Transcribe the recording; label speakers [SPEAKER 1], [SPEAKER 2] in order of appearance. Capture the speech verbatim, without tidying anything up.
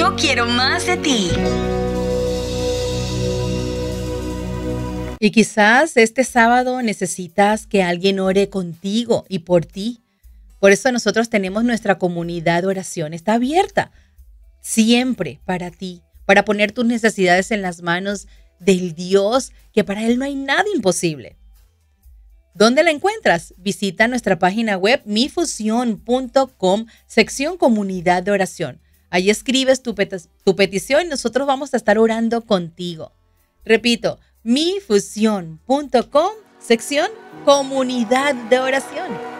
[SPEAKER 1] Yo quiero más de ti.
[SPEAKER 2] Y quizás este sábado necesitas que alguien ore contigo y por ti. Por eso nosotros tenemos nuestra comunidad de oración. Está abierta siempre para ti, para poner tus necesidades en las manos del Dios, que para Él no hay nada imposible. ¿Dónde la encuentras? Visita nuestra página web mi fusión punto com, sección comunidad de oración. Ahí escribes tu, pet- tu petición y nosotros vamos a estar orando contigo. Repito, mi fusión punto com, sección comunidad de oración.